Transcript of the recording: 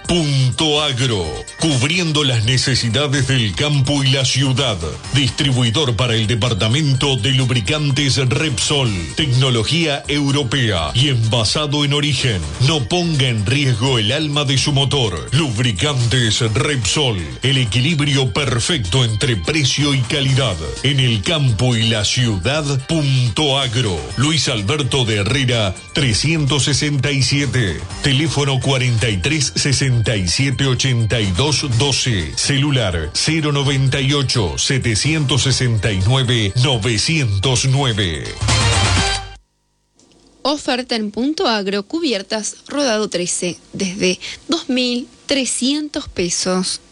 Punto Agro, cubriendo las necesidades del campo y la ciudad. Distribuidor para el departamento de lubricantes Repsol, tecnología europea y envasado en origen. No ponga en riesgo el alma de su motor. Lubricantes Repsol, el equilibrio perfecto entre precio y calidad. En el campo y la ciudad, Punto Agro. Luis Alberto de Herrera, 367. Teléfono 43678212. Celular 098-769-909. Oferta en Punto Agro, cubiertas rodado 13, desde 2.300 pesos.